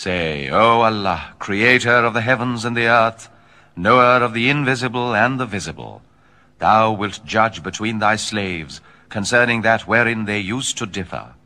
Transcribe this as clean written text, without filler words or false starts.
Say, O Allah, creator of the heavens and the earth, knower of the invisible and the visible, thou wilt judge between thy slaves concerning that wherein they used to differ.